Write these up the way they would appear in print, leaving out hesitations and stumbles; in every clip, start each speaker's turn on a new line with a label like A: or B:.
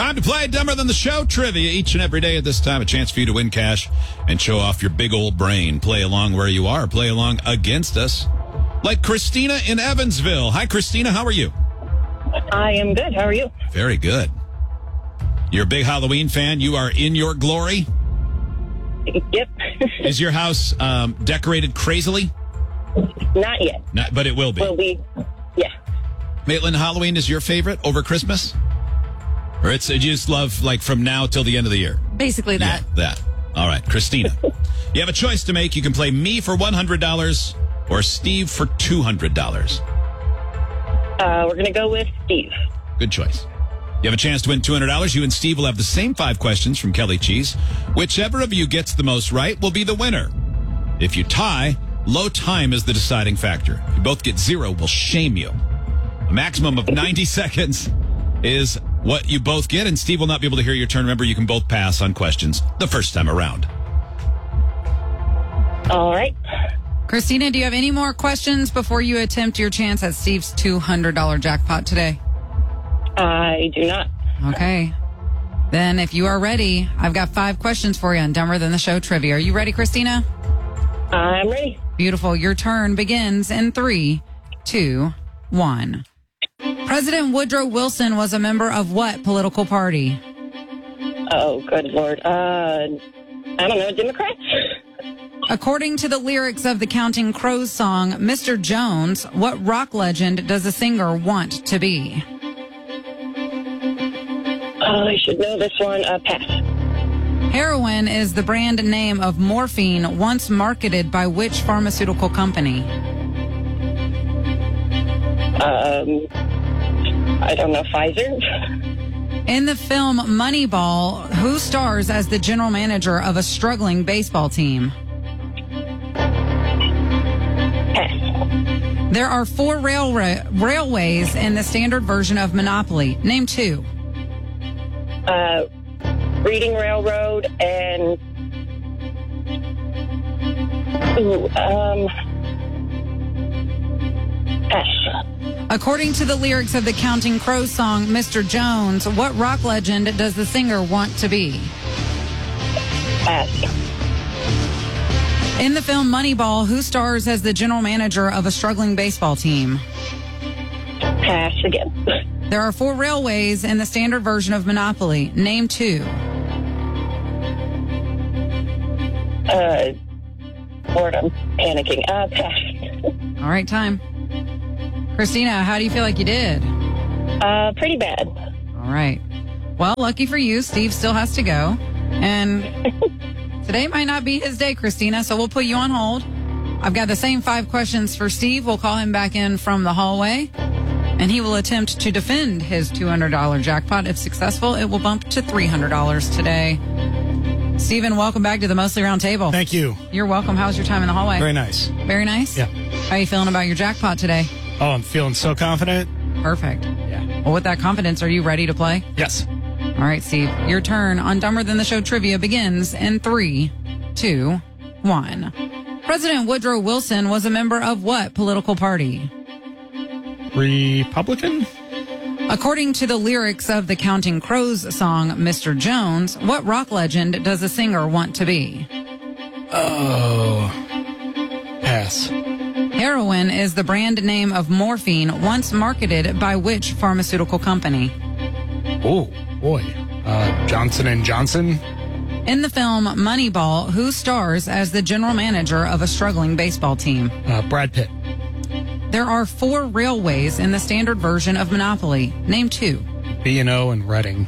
A: Time to play Dumber Than the Show trivia each and every day at this time. A chance for you to win cash and show off your big old brain. Play along where you are. Play along against us. Like Christina in Evansville. Hi, Christina. How are you?
B: I am good. How are you?
A: Very good. You're a big Halloween fan. You are in your glory.
B: Yep.
A: Is your house decorated crazily?
B: Not yet.
A: Not, but it will be.
B: Will be. Yeah.
A: Maitland, Halloween is your favorite over Christmas? Or you just love, like, from now till the end of the year?
C: Basically that.
A: Yeah, that. All right, Christina. You have a choice to make. You can play me for $100 or Steve for $200.
B: We're going to go with Steve.
A: Good choice. You have a chance to win $200. You and Steve will have the same 5 questions from Kelly Cheese. Whichever of you gets the most right will be the winner. If you tie, low time is the deciding factor. If you both get 0, we'll shame you. A maximum of 90 seconds is what you both get, and Steve will not be able to hear your turn. Remember, you can both pass on questions the first time around.
B: All right.
C: Christina, do you have any more questions before you attempt your chance at Steve's $200 jackpot today?
B: I do not.
C: Okay. Then if you are ready, I've got 5 questions for you on Dumber Than the Show trivia. Are you ready, Christina?
B: I'm ready.
C: Beautiful. Your turn begins in 3, 2, 1. President Woodrow Wilson was a member of what political party?
B: Oh, good Lord. I don't know. Democrats?
C: According to the lyrics of the Counting Crows song, Mr. Jones, what rock legend does the singer want to be?
B: Oh, I should know this one. Pass.
C: Heroin is the brand name of morphine once marketed by which pharmaceutical company?
B: I don't know. Pfizer?
C: In the film Moneyball, who stars as the general manager of a struggling baseball team?
B: Pass.
C: There are 4 railways in the standard version of Monopoly. Name 2.
B: Reading Railroad and... Pass.
C: According to the lyrics of the Counting Crows song, Mr. Jones, what rock legend does the singer want to be?
B: Pass.
C: In the film Moneyball, who stars as the general manager of a struggling baseball team?
B: Pass again.
C: There are 4 railways in the standard version of Monopoly. Name 2.
B: Lord, I'm panicking. Pass.
C: All right, time. Christina, how do you feel like you did?
B: Pretty bad.
C: All right. Well, lucky for you, Steve still has to go. And today might not be his day, Christina, so we'll put you on hold. I've got the same 5 questions for Steve. We'll call him back in from the hallway, and he will attempt to defend his $200 jackpot. If successful, it will bump to $300 today. Stephen, welcome back to the Mostly Round Table.
D: Thank you.
C: You're welcome. How was your time in the hallway?
D: Very nice.
C: Very nice?
D: Yeah.
C: How are you feeling about your jackpot today?
D: Oh, I'm feeling so confident.
C: Perfect.
D: Yeah.
C: Well, with that confidence, are you ready to play?
D: Yes.
C: All right, Steve. Your turn on Dumber Than the Show trivia begins in 3, 2, 1. President Woodrow Wilson was a member of what political party?
D: Republican?
C: According to the lyrics of the Counting Crows song, Mr. Jones, what rock legend does the singer want to be?
D: Oh. Pass.
C: Heroin is the brand name of morphine once marketed by which pharmaceutical company?
D: Oh, boy. Johnson & Johnson?
C: In the film Moneyball, who stars as the general manager of a struggling baseball team?
D: Brad Pitt.
C: There are 4 railways in the standard version of Monopoly. Name 2.
D: B&O and Reading.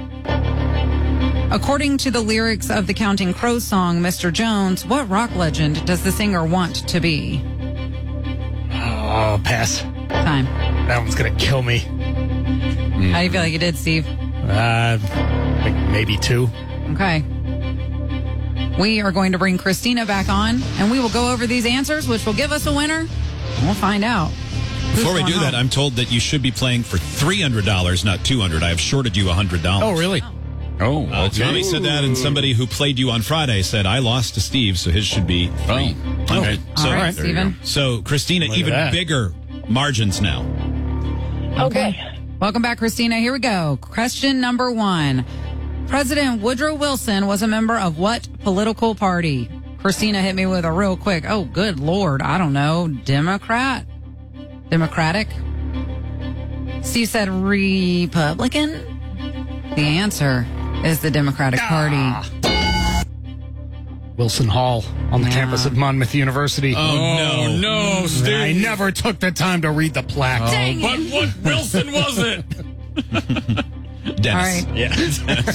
C: According to the lyrics of the Counting Crows song, Mr. Jones, what rock legend does the singer want to be?
D: Oh, pass.
C: Time.
D: That one's going to kill me.
C: How do you feel like you did, Steve?
D: Like maybe 2.
C: Okay. We are going to bring Christina back on, and we will go over these answers, which will give us a winner. And we'll find out.
A: Before we do that, I'm told that you should be playing for $300, not $200. I have shorted you $100.
D: Oh, really? Oh, okay.
A: Tommy said that, and somebody who played you on Friday said, I lost to Steve, so his should be $300.
D: Okay.
A: So,
C: All right, Stephen.
A: So, Christina,
D: Look at
A: even
D: that.
A: bigger margins now.
C: Okay. Welcome back, Christina. Here we go. Question number 1. President Woodrow Wilson was a member of what political party? Christina hit me with a real quick, oh, good Lord, I don't know, Democratic? Steve said Republican. The answer is the Democratic Party.
D: Wilson Hall on the campus of Monmouth University.
A: Oh,
D: no, Steve. I never took the time to read the plaque.
C: Dang
D: But
C: it.
D: what Wilson was it?
A: Dennis.
C: All right.
A: Yeah.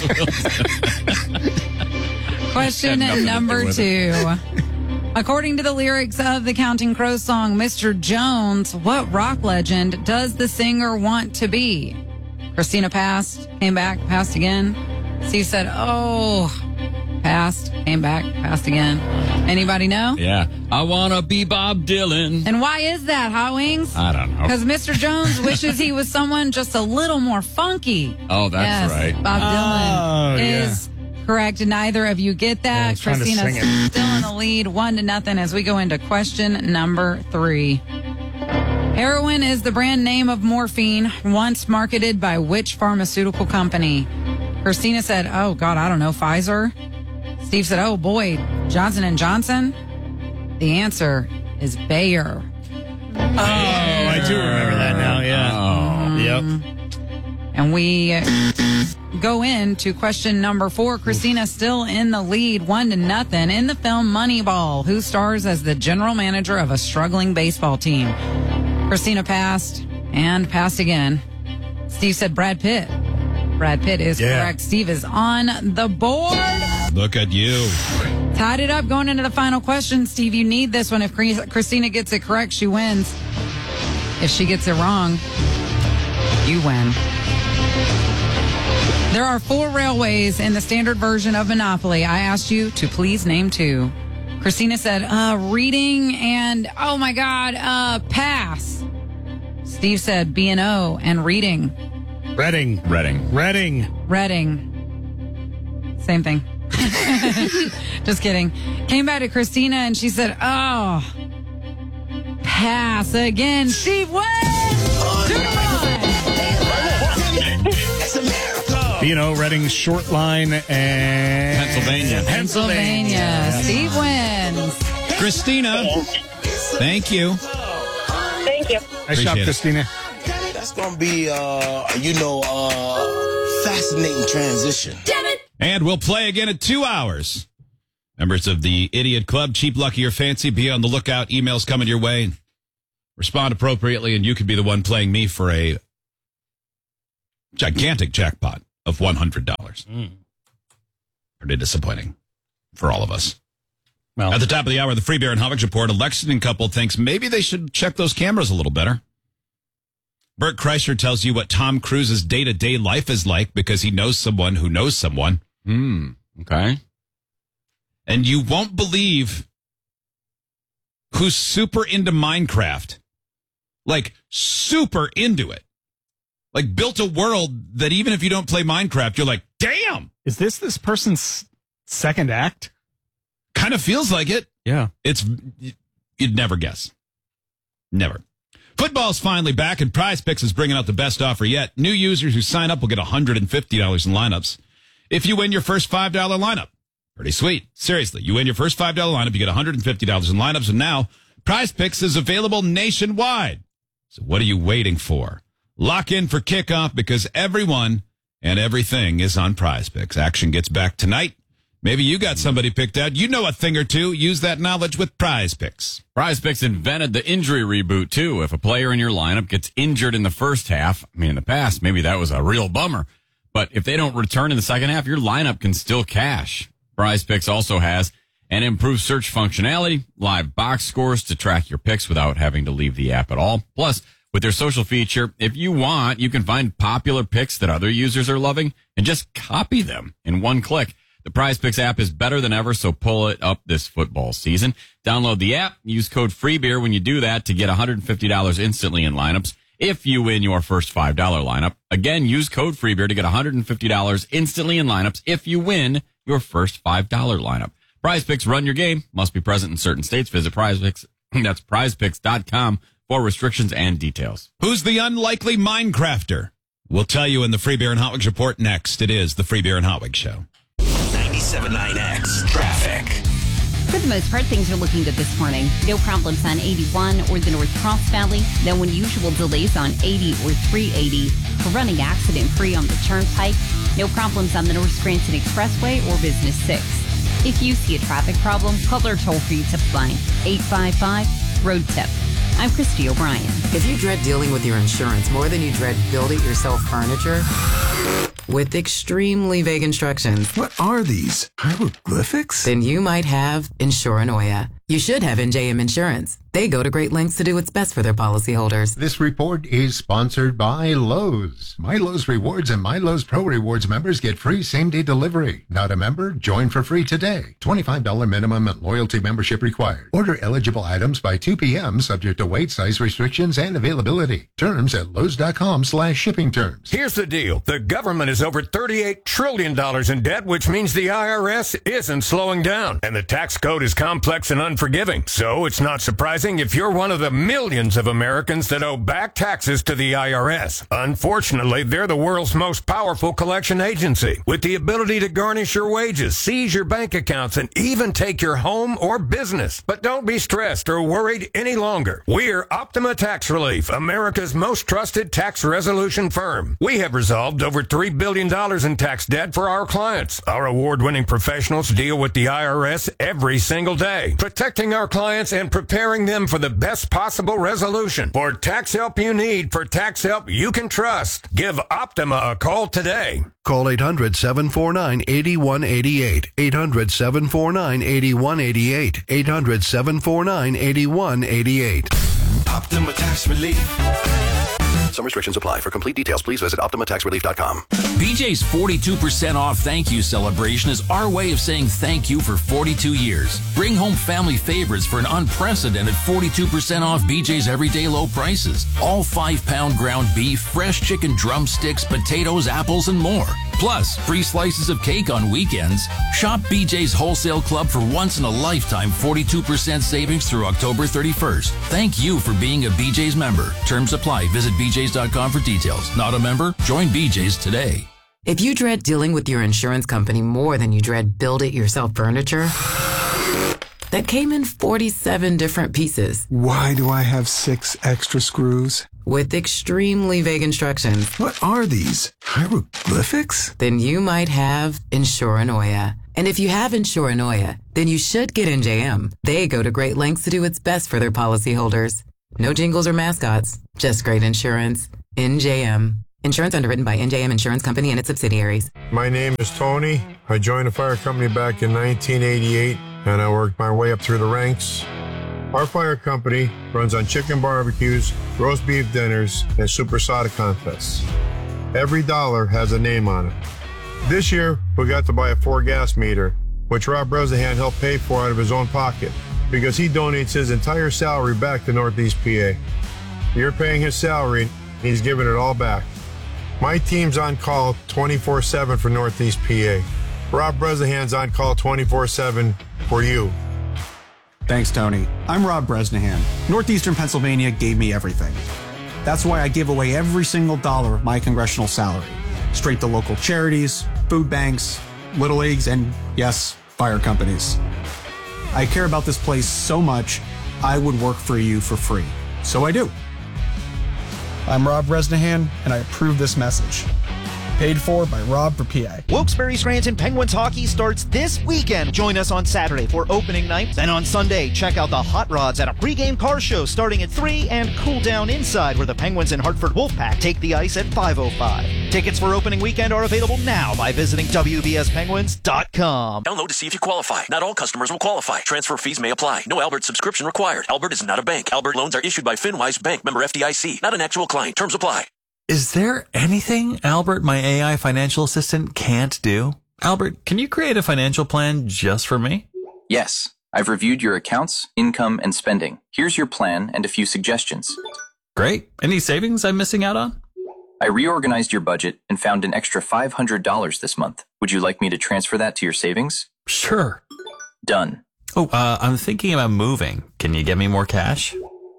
C: Question
A: Had nothing to
C: number
A: do with
C: 2. According to the lyrics of the Counting Crows song, Mr. Jones, what rock legend does the singer want to be? Christina passed, came back, passed again. Steve said, oh, passed, came back, passed again. Anybody know?
E: Yeah. I want to be Bob Dylan.
C: And why is that, Hot Wings?
E: I don't know.
C: Because Mr. Jones wishes he was someone just a little more funky.
E: Oh, that's
C: yes,
E: right.
C: Bob Dylan
D: Oh,
C: is correct. Neither of you get
D: I
C: that.
D: was trying to
C: Christina's
D: sing it.
C: still in the lead, 1-0 as we go into question number 3. Heroin is the brand name of morphine once marketed by which pharmaceutical company? Christina said, oh, God, I don't know, Pfizer. Steve said, oh, boy, Johnson & Johnson. The answer is Bayer.
D: Oh, I do remember that now, yeah. Yep.
C: And we go into question number 4. Christina still in the lead, 1-0. In the film Moneyball, who stars as the general manager of a struggling baseball team? Christina passed and passed again. Steve said Brad Pitt. Brad Pitt is correct. Steve is on the board.
A: Look at you.
C: Tied it up going into the final question. Steve, you need this one. If Christina gets it correct, she wins. If she gets it wrong, you win. There are 4 railways in the standard version of Monopoly. I asked you to please name 2. Christina said, reading and, oh my God, pass. Steve said B&O and reading.
D: Reading.
C: Same thing. Just kidding. Came back to Christina and she said, oh, pass again. Steve wins! 2-1.
D: Reading Short Line and
E: Pennsylvania.
C: Steve wins.
A: Christina, thank you.
B: Thank you.
D: Nice job,
A: Appreciate it.
D: Christina.
F: That's gonna be, fascinating transition.
A: And we'll play again at 2 hours. Members of the Idiot Club, cheap, lucky, or fancy, be on the lookout. Emails coming your way. Respond appropriately, and you could be the one playing me for a gigantic jackpot of $100. Pretty disappointing for all of us.
D: Well,
A: At the top of the hour, the Free Bear and Hovix report, a Lexington couple thinks maybe they should check those cameras a little better. Bert Kreischer tells you what Tom Cruise's day-to-day life is like because he knows someone who knows someone.
E: Okay.
A: And you won't believe who's super into Minecraft. Like, super into it. Like, built a world that even if you don't play Minecraft, you're like, damn!
D: is this person's second act?
A: Kind of feels like it.
D: Yeah.
A: You'd never guess. Never. Football's finally back, and Prize Picks is bringing out the best offer yet. New users who sign up will get $150 in lineups if you win your first $5 lineup. Pretty sweet. Seriously, you win your first $5 lineup, you get $150 in lineups, and now Prize Picks is available nationwide. So what are you waiting for? Lock in for kickoff because everyone and everything is on Prize Picks. Action gets back tonight. Maybe you got somebody picked out. You know a thing or two. Use that knowledge with Prize Picks.
E: Prize Picks invented the injury reboot, too. If a player in your lineup gets injured in the first half, I mean, in the past, maybe that was a real bummer. But if they don't return in the second half, your lineup can still cash. Prize Picks also has an improved search functionality, live box scores to track your picks without having to leave the app at all. Plus, with their social feature, if you want, you can find popular picks that other users are loving and just copy them in one click. The Prize Picks app is better than ever, so pull it up this football season. Download the app, use code FREEBEER when you do that to get $150 instantly in lineups if you win your first $5 lineup. Again, use code FREEBEER to get $150 instantly in lineups if you win your first $5 lineup. Prize Picks, run your game. Must be present in certain states. Visit Prize Picks. That's prizepicks.com for restrictions and details.
A: Who's the unlikely Minecrafter? We'll tell you in the Free Beer and Hot Wigs report next. It is the Free Beer and Hot Wigs show.
G: 97.9X Traffic.
H: For the most part, things are looking good this morning. No problems on 81 or the North Cross Valley. No unusual delays on 80 or 380. We're running accident-free on the Turnpike. No problems on the North Scranton Expressway or Business 6. If you see a traffic problem, call our toll-free tip line, 855-ROAD-TIP. I'm Christy O'Brien.
I: If you dread dealing with your insurance more than you dread build-it-yourself furniture, with extremely vague instructions.
J: What are these? Hieroglyphics?
I: Then you might have Insuranoia. You should have NJM Insurance. They go to great lengths to do what's best for their policyholders.
K: This report is sponsored by Lowe's. My Lowe's Rewards and My Lowe's Pro Rewards members get free same-day delivery. Not a member? Join for free today. $25 minimum and loyalty membership required. Order eligible items by 2 p.m. subject to weight, size restrictions, and availability. Terms at Lowe's.com/shipping terms.
L: Here's the deal. The government is over $38 trillion in debt, which means the IRS isn't slowing down. And the tax code is complex and unforgiving. So it's not surprising if you're one of the millions of Americans that owe back taxes to the IRS. Unfortunately, they're the world's most powerful collection agency, with the ability to garnish your wages, seize your bank accounts, and even take your home or business. But don't be stressed or worried any longer. We're Optima Tax Relief, America's most trusted tax resolution firm. We have resolved over $3 billion in tax debt for our clients. Our award-winning professionals deal with the IRS every single day, protecting our clients and preparing them for the best possible resolution. For tax help you need, for tax help you can trust, give Optima a call today.
J: Call 800-749-8188. 800-749-8188. 800-749-8188.
G: Optima Tax Relief.
M: Some restrictions apply. For complete details, please visit OptimaTaxRelief.com.
N: BJ's 42% off thank you celebration is our way of saying thank you for 42 years. Bring home family favorites for an unprecedented 42% off BJ's everyday low prices. All 5-pound ground beef, fresh chicken drumsticks, potatoes, apples, and more. Plus, free slices of cake on weekends. Shop BJ's Wholesale Club for once-in-a-lifetime 42% savings through October 31st. Thank you for being a BJ's member. Terms apply. Visit BJ's.com for details. Not a member? Join BJ's today.
I: If you dread dealing with your insurance company more than you dread build-it-yourself furniture that came in 47 different pieces.
J: Why do I have 6 extra screws?
I: With extremely vague instructions.
J: What are these? Hieroglyphics?
I: Then you might have Insuranoia. And if you have Insuranoia, then you should get NJM. They go to great lengths to do what's best for their policyholders. No jingles or mascots, just great insurance. NJM. Insurance underwritten by NJM Insurance Company and its subsidiaries.
O: My name is Tony. I joined the fire company back in 1988, and I worked my way up through the ranks. Our fire company runs on chicken barbecues, roast beef dinners, and super soda contests. Every dollar has a name on it. This year, we got to buy a 4 gas meter, which Rob Bresnahan helped pay for out of his own pocket, because he donates his entire salary back to Northeast PA. You're paying his salary, and he's giving it all back. My team's on call 24/7 for Northeast PA. Rob Bresnahan's on call 24/7 for you.
P: Thanks, Tony. I'm Rob Bresnahan. Northeastern Pennsylvania gave me everything. That's why I give away every single dollar of my congressional salary, straight to local charities, food banks, little leagues, and yes, fire companies. I care about this place so much, I would work for you for free. So I do. I'm Rob Bresnahan, and I approve this message. Paid for by Rob for PA.
Q: Wilkes-Barre Scranton Penguins hockey starts this weekend. Join us on Saturday for opening night. Then on Sunday, check out the Hot Rods at a pregame car show starting at 3 and cool down inside where the Penguins and Hartford Wolfpack take the ice at 5:05. Tickets for opening weekend are available now by visiting WBSPenguins.com.
G: Download to see if you qualify. Not all customers will qualify. Transfer fees may apply. No Albert subscription required. Albert is not a bank. Albert loans are issued by FinWise Bank, member FDIC. Not an actual client. Terms apply.
R: Is there anything Albert, my AI financial assistant, can't do? Albert, can you create a financial plan just for me?
S: Yes. I've reviewed your accounts, income, and spending. Here's your plan and a few suggestions.
R: Great. Any savings I'm missing out on?
S: I reorganized your budget and found an extra $500 this month. Would you like me to transfer that to your savings?
R: Sure.
S: Done.
R: Oh, I'm thinking about moving. Can you get me more cash?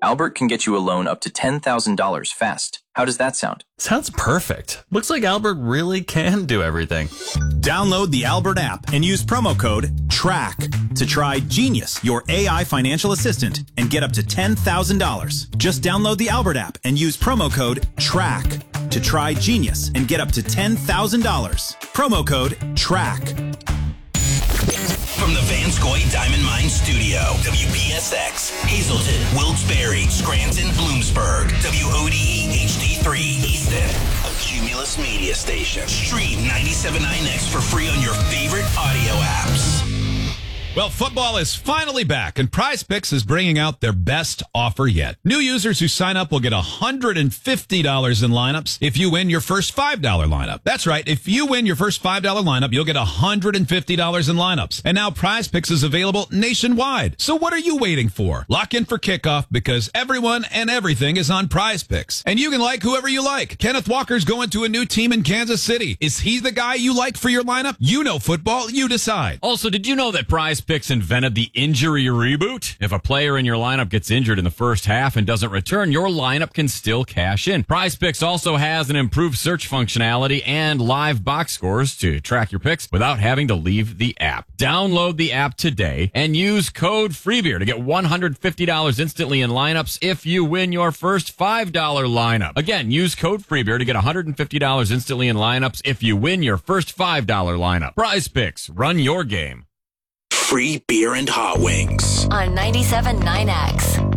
S: Albert can get you a loan up to $10,000 fast. How does that sound?
R: Sounds perfect. Looks like Albert really can do everything.
T: Download the Albert app and use promo code TRACK to try Genius, your AI financial assistant, and get up to $10,000. Just download the Albert app and use promo code TRACK to try Genius and get up to $10,000. Promo code TRACK.
U: From the Vanscoy Diamond Mine Studio, WPSX, Hazleton, Wilkes-Barre, Scranton, Bloomsburg, WODE HD3 Easton, a Cumulus media station. Stream 97.9X for free on your favorite audio apps.
A: Well, football is finally back, and Prize Picks is bringing out their best offer yet. New users who sign up will get $150 in lineups if you win your first $5 lineup. That's right. If you win your first $5 lineup, you'll get $150 in lineups. And now Prize Picks is available nationwide. So what are you waiting for? Lock in for kickoff because everyone and everything is on Prize Picks. And you can like whoever you like. Kenneth Walker's going to a new team in Kansas City. Is he the guy you like for your lineup? You know football. You decide.
E: Also, did you know that Prize Picks invented the injury reboot? If a player in your lineup gets injured in the first half and doesn't return, your lineup can still cash in. Prize Picks also has an improved search functionality and live box scores to track your picks without having to leave the app. Download the app today and use code FREEBEER to get $150 instantly in lineups if you win your first $5 lineup. Again, use code FREEBEER to get $150 instantly in lineups if you win your first $5 lineup. Prize Picks, run your game.
U: Free beer and hot wings.
V: On 97.9X.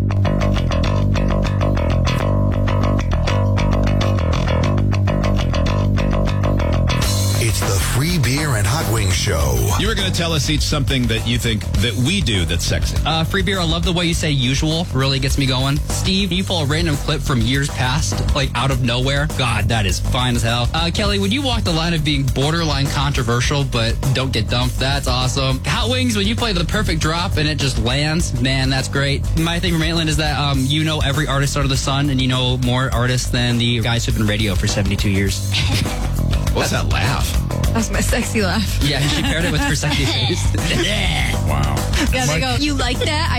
J: It's the Free Beer and Hot Wings Show.
A: You were going to tell us each something that you think that we do that's sexy.
W: Free Beer, I love the way you say usual. Really gets me going. Steve, you pull a random clip from years past, like out of nowhere. God, that is fine as hell. Kelly, when you walk the line of being borderline controversial, but don't get dumped, that's awesome. Hot Wings, when you play the perfect drop and it just lands, man, that's great. My thing from Maitland is that you know every artist under the sun, and you know more artists than the guys who've been radio for 72 years.
A: What's that laugh?
X: That's my sexy laugh.
W: Yeah, she paired it with her sexy face.
E: Wow.
X: Yeah, they go, you like that?